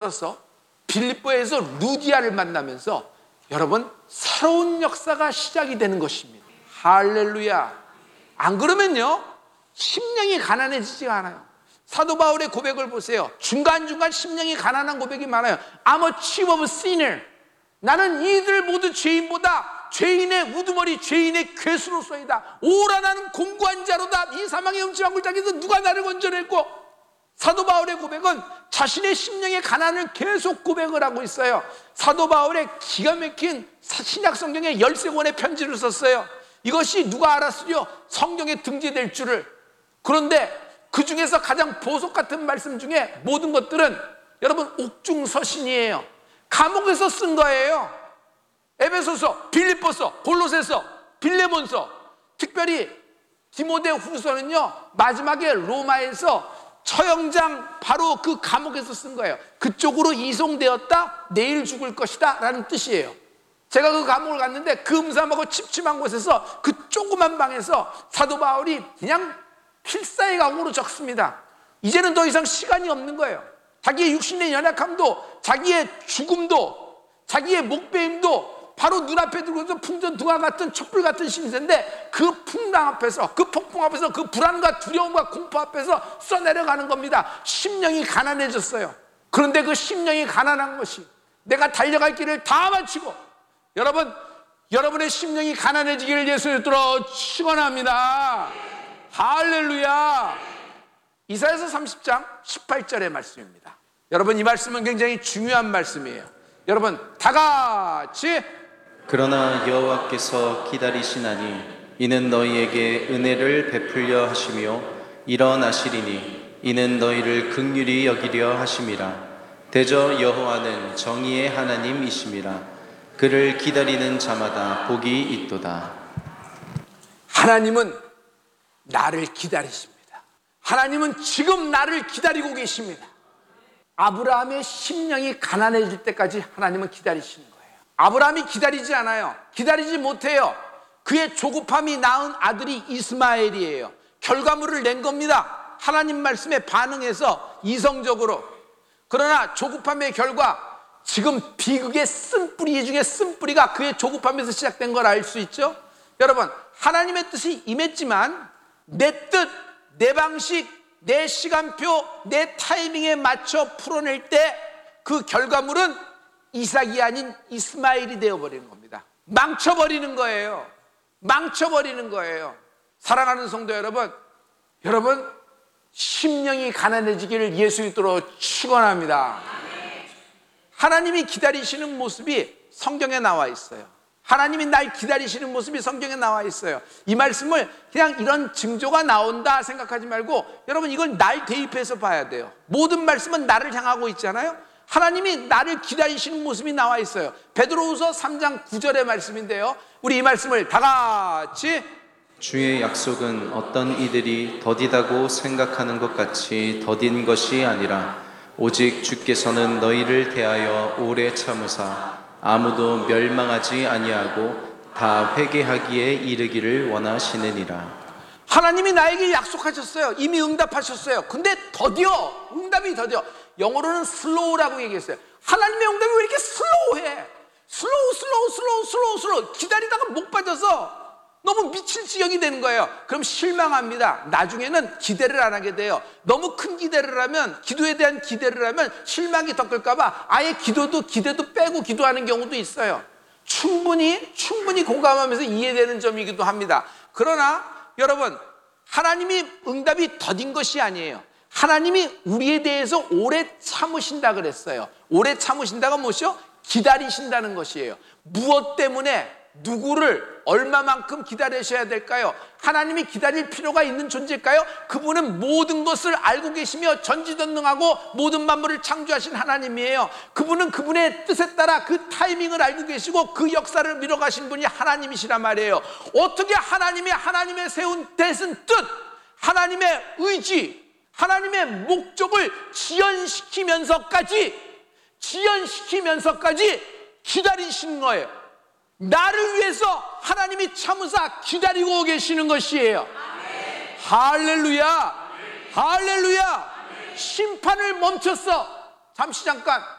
떠나서 빌립보에서 루디아를 만나면서 여러분 새로운 역사가 시작이 되는 것입니다. 할렐루야. 안 그러면요 심령이 가난해지지가 않아요. 사도 바울의 고백을 보세요. 중간중간 심령이 가난한 고백이 많아요. I'm a chief of sinner. 나는 이들 모두 죄인보다 죄인의 우두머리, 죄인의 괴수로서이다. 오라 나는 공고한 자로다. 이 사망의 음침한 골짜기에서 누가 나를 건져냈고. 사도 바울의 고백은 자신의 심령의 가난을 계속 고백을 하고 있어요. 사도 바울의 기가 막힌 신약 성경에 13권의 편지를 썼어요. 이것이 누가 알았으려 성경에 등재될 줄을. 그런데 그 중에서 가장 보석 같은 말씀 중에 모든 것들은 여러분 옥중서신이에요. 감옥에서 쓴 거예요. 에베소서, 빌립보서, 골로새서, 빌레몬서, 특별히 디모데 후서는요 마지막에 로마에서 처형장 바로 그 감옥에서 쓴 거예요. 그쪽으로 이송되었다 내일 죽을 것이다 라는 뜻이에요. 제가 그 감옥을 갔는데 그 음삼하고 침침한 곳에서 그 조그만 방에서 사도 바울이 그냥 필사의 각오로 적습니다. 이제는 더 이상 시간이 없는 거예요. 자기의 육신의 연약함도 자기의 죽음도 자기의 목베임도 바로 눈앞에 들고서 풍전등화 같은 촛불 같은 신세인데 그 풍랑 앞에서 그 폭풍 앞에서 그 불안과 두려움과 공포 앞에서 써내려가는 겁니다. 심령이 가난해졌어요. 그런데 그 심령이 가난한 것이 내가 달려갈 길을 다 마치고 여러분의 심령이 가난해지기를 예수를 들어 축원합니다. 할렐루야. 이사야서 30장 18절의 말씀입니다. 여러분 이 말씀은 굉장히 중요한 말씀이에요. 여러분 다 같이 그러나 여호와께서 기다리시나니 이는 너희에게 은혜를 베풀려 하시며 일어나시리니 이는 너희를 긍휼히 여기려 하심이라. 대저 여호와는 정의의 하나님이심이라. 그를 기다리는 자마다 복이 있도다. 하나님은 나를 기다리십니다. 하나님은 지금 나를 기다리고 계십니다. 아브라함의 심령이 가난해질 때까지 하나님은 기다리시는 거예요. 아브라함이 기다리지 않아요. 기다리지 못해요. 그의 조급함이 낳은 아들이 이스마엘이에요. 결과물을 낸 겁니다. 하나님 말씀에 반응해서 이성적으로. 그러나 조급함의 결과 지금 비극의 쓴뿌리 중에 쓴뿌리가 그의 조급함에서 시작된 걸 알 수 있죠. 여러분 하나님의 뜻이 임했지만 내 뜻, 내 방식, 내 시간표, 내 타이밍에 맞춰 풀어낼 때 그 결과물은 이삭이 아닌 이스마엘이 되어버리는 겁니다. 망쳐버리는 거예요. 망쳐버리는 거예요. 사랑하는 성도 여러분, 심령이 가난해지기를 예수 이름으로 축원합니다. 하나님이 기다리시는 모습이 성경에 나와 있어요. 하나님이 날 기다리시는 모습이 성경에 나와 있어요. 이 말씀을 그냥 이런 징조가 나온다 생각하지 말고 여러분 이걸 날 대입해서 봐야 돼요. 모든 말씀은 나를 향하고 있잖아요. 하나님이 나를 기다리시는 모습이 나와 있어요. 베드로후서 3장 9절의 말씀인데요. 우리 이 말씀을 다 같이 주의 약속은 어떤 이들이 더디다고 생각하는 것 같이 더딘 것이 아니라 오직 주께서는 너희를 대하여 오래 참으사 아무도 멸망하지 아니하고 다 회개하기에 이르기를 원하시느니라. 하나님이 나에게 약속하셨어요. 이미 응답하셨어요. 근데 더뎌. 응답이 더뎌. 영어로는 슬로우라고 얘기했어요. 하나님의 응답이 왜 이렇게 슬로우해? 슬로우. 기다리다가 목 빠져서 너무 미칠 지경이 되는 거예요. 그럼 실망합니다. 나중에는 기대를 안 하게 돼요. 너무 큰 기대를 하면, 기도에 대한 기대를 하면 실망이 더 클까봐 아예 기대도 빼고 기도하는 경우도 있어요. 충분히 공감하면서 이해되는 점이기도 합니다. 그러나 여러분, 하나님이 응답이 더딘 것이 아니에요. 하나님이 우리에 대해서 오래 참으신다 그랬어요. 오래 참으신다가 뭐죠? 기다리신다는 것이에요. 무엇 때문에 누구를 얼마만큼 기다리셔야 될까요? 하나님이 기다릴 필요가 있는 존재일까요? 그분은 모든 것을 알고 계시며 전지전능하고 모든 만물을 창조하신 하나님이에요. 그분은 그분의 뜻에 따라 그 타이밍을 알고 계시고 그 역사를 밀어가신 분이 하나님이시란 말이에요. 어떻게 하나님의 세운 대신 뜻, 하나님의 의지, 하나님의 목적을 지연시키면서까지 기다리시는 거예요. 나를 위해서 하나님이 참으사 기다리고 계시는 것이에요. 할렐루야. 심판을 멈췄어. 잠깐